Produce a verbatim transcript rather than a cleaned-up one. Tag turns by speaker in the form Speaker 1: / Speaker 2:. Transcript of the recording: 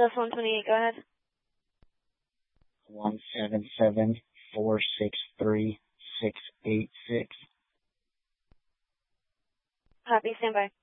Speaker 1: Southwest one twenty-eight, go ahead.
Speaker 2: one seven seven, four six three, six eight six.
Speaker 1: Copy, stand by.